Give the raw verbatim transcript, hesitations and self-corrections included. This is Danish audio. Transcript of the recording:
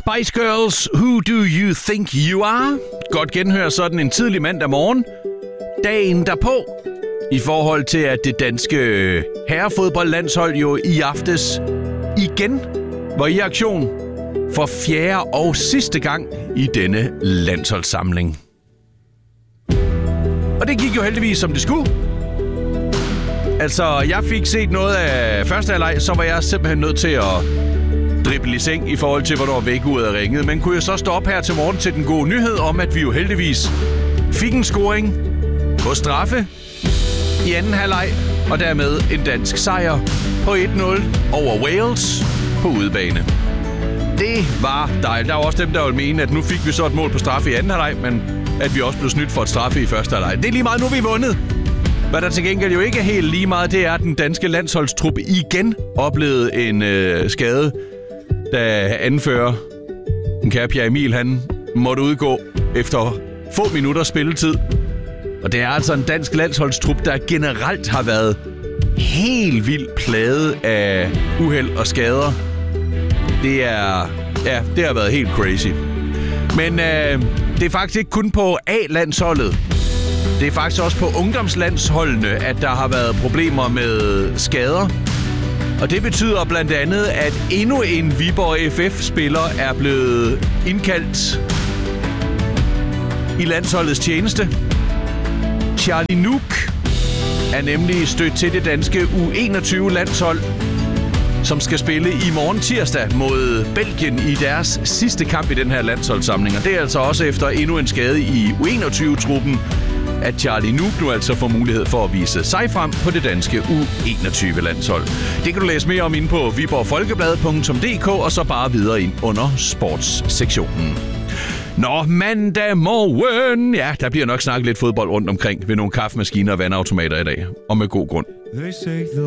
Spice Girls, Who Do You Think You Are? Godt genhør sådan en tidlig mandag morgen. Dagen derpå, i forhold til, at det danske herrefodboldlandshold jo i aftes igen var i aktion for fjerde og sidste gang i denne landsholdssamling. Og det gik jo heldigvis, som det skulle. Altså, jeg fik set noget af første halvleg, så var jeg simpelthen nødt til at drible i seng i forhold til, hvornår vækkeuret er ringet. Men kunne jeg så stå op her til morgen til den gode nyhed om, at vi jo heldigvis fik en scoring på straffe i anden halvleg, og dermed en dansk sejr på et nul over Wales på udebane. Det var dejligt. Der var også dem, der ville mene, at nu fik vi så et mål på straffe i anden halvleg, men at vi også blev snydt for et straffe i første halvleg. Det er lige meget, nu er vi vundet. Hvad der til gengæld jo ikke er helt lige meget, det er, at den danske landsholdstrup igen oplevede en øh, skade, da anfører den kære Pierre Emil, han måtte udgå efter få minutters spilletid. Og det er altså en dansk landsholdstrup, der generelt har været helt vildt plaget af uheld og skader. Det er, ja, det har været helt crazy. Men øh, det er faktisk ikke kun på A-landsholdet. Det er faktisk også på ungdomslandsholdene, at der har været problemer med skader. Og det betyder blandt andet, at endnu en Viborg F F-spiller er blevet indkaldt i landsholdets tjeneste. Charlie Nuuk er nemlig stødt til det danske U enogtyve-landshold, som skal spille i morgen tirsdag mod Belgien i deres sidste kamp i den her landsholdssamling. Og det er altså også efter endnu en skade i U enogtyve-truppen, at Charlie Nuuk nu altså får mulighed for at vise sig frem på det danske U enogtyve-landshold. Det kan du læse mere om inde på viborg folkeblad punktum d k og så bare videre ind under sportssektionen. Nå, mandag morgen. Ja, der bliver nok snakket lidt fodbold rundt omkring ved nogle kaffemaskiner og vandautomater i dag. Og med god grund.